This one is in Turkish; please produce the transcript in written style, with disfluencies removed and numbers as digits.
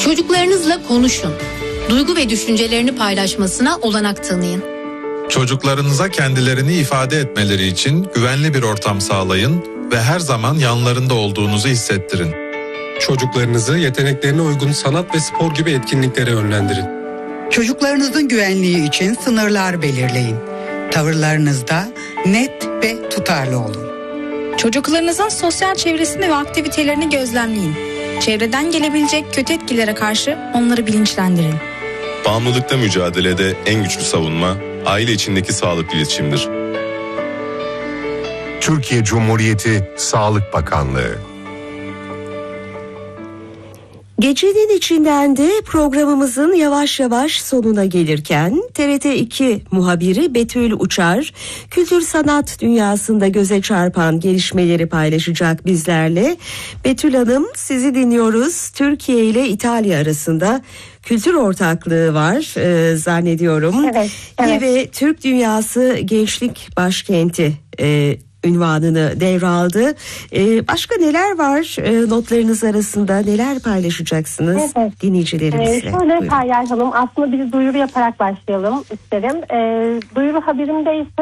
Çocuklarınızla konuşun. Duygu ve düşüncelerini paylaşmasına olanak tanıyın. Çocuklarınıza kendilerini ifade etmeleri için güvenli bir ortam sağlayın ve her zaman yanlarında olduğunuzu hissettirin. Çocuklarınızı yeteneklerine uygun sanat ve spor gibi etkinliklere yönlendirin. Çocuklarınızın güvenliği için sınırlar belirleyin. Tavırlarınızda net ve tutarlı olun. Çocuklarınızın sosyal çevresini ve aktivitelerini gözlemleyin. Çevreden gelebilecek kötü etkilere karşı onları bilinçlendirin. Bağımlılıkla mücadelede en güçlü savunma, aile içindeki sağlıklı iletişimdir. Türkiye Cumhuriyeti Sağlık Bakanlığı. Gecenin içinden de programımızın yavaş yavaş sonuna gelirken TRT2 muhabiri Betül Uçar, kültür sanat dünyasında göze çarpan gelişmeleri paylaşacak bizlerle. Betül Hanım, sizi dinliyoruz. Türkiye ile İtalya arasında kültür ortaklığı var zannediyorum. Evet. Ve Türk Dünyası Gençlik Başkenti ünvanını devraldı. Başka neler var notlarınız arasında? Neler paylaşacaksınız dinleyicilerimizle? Şöyle Buyurun. paylaşalım. Aslında bir duyuru yaparak başlayalım isterim. Duyuru haberimde ise